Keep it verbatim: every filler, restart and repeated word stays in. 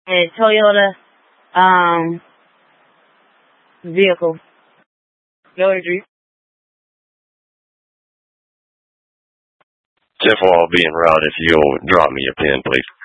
a Toyota um vehicle. Go to Drew. ten four, I'll be en route if you'll drop me a pin, please.